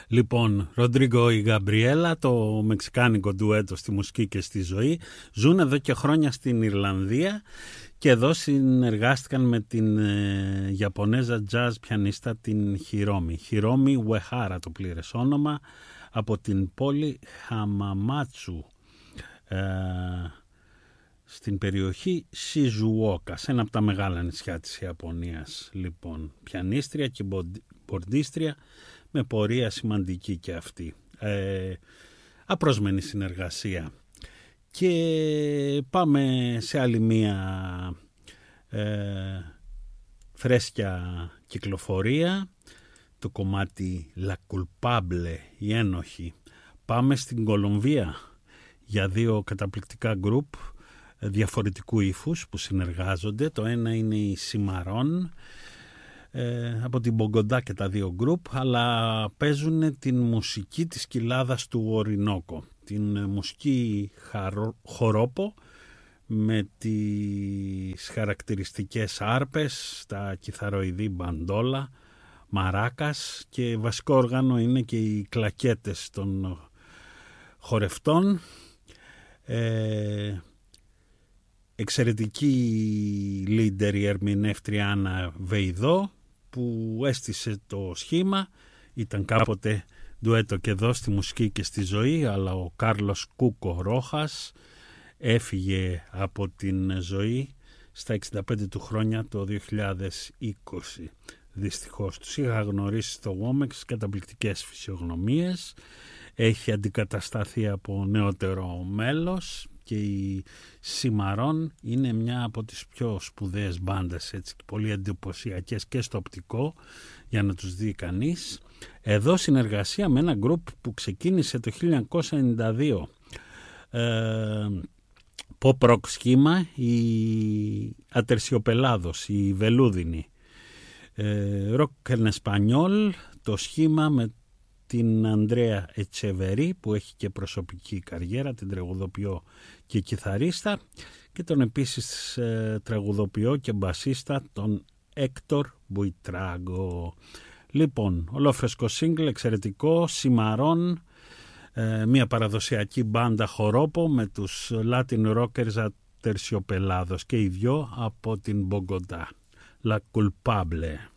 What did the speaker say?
Λοιπόν, Ροντρίγκο η Γαμπριέλα, το μεξικάνικο ντουέτο στη μουσική και στη ζωή, ζουν εδώ και χρόνια στην Ιρλανδία και εδώ συνεργάστηκαν με την Ιαπωνέζα jazz πιανίστα την Χιρόμι Ουεχάρα το πλήρες όνομα, από την πόλη Χαμαμάτσου στην περιοχή Σιζουόκα, σε ένα από τα μεγάλα νησιά της Ιαπωνίας. Λοιπόν, πιανίστρια και μπορντίστρια με πορεία σημαντική και αυτή. Απρόσμενη συνεργασία. Και πάμε σε άλλη μία φρέσκια κυκλοφορία, το κομμάτι La Culpable, η ένοχη. Πάμε στην Κολομβία για δύο καταπληκτικά γκρουπ διαφορετικού ύφους που συνεργάζονται. Το ένα είναι η Σιμαρών, από την Μπογκοντά και τα δύο γκρουπ, αλλά παίζουν την μουσική της κοιλάδας του Ορινόκο, την μουσική χορόπο με τις χαρακτηριστικές άρπες, τα κιθαροειδή μπαντόλα, μαράκας, και βασικό όργανο είναι και οι κλακέτες των χορευτών. Εξαιρετική leader η ερμηνεύτρια Άννα Βεϊδό, που έστησε το σχήμα. Ήταν κάποτε ντουέτο και εδώ στη μουσική και στη ζωή, αλλά ο Κάρλος Κούκο Ρόχας έφυγε από την ζωή στα 65 του χρόνια το 2020. Δυστυχώς τους είχα γνωρίσει στο Womex, καταπληκτικές φυσιογνωμίες. Έχει αντικατασταθεί από νεότερο μέλος και η Σιμαρών είναι μια από τις πιο σπουδαίες μπάντες, έτσι, πολύ εντυπωσιακές και στο οπτικό για να τους δει κανείς. Εδώ συνεργασία με ένα γκρουπ που ξεκίνησε το 1992, pop rock σχήμα, η Ατερσιοπελάδος, η Βελούδινη, rock en español, το σχήμα με την Ανδρέα Ετσεβερή που έχει και προσωπική καριέρα, την τραγουδοποιό και κιθαρίστα, και τον επίσης τραγουδοποιό και μπασίστα τον Έκτορ Μπουιτράγκο. Λοιπόν, ολόφρεσκο σύγκλ, εξαιρετικό, Σιμαρών, μια παραδοσιακή μπάντα χορόπο με τους Latin Rockers Ατερσιοπελάδος και οι δυο από την Μπογκοντά. La Culpable.